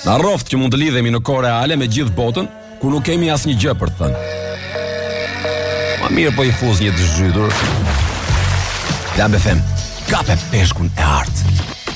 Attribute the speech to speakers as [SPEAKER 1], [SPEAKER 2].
[SPEAKER 1] Na rroft që mund të lidhemi në kohë reale me gjithë botën, ku nuk kemi asnjë gjë për të thënë. Ma mirë po i fuz një të zhytur. Klab FM, kape peshkun e artë.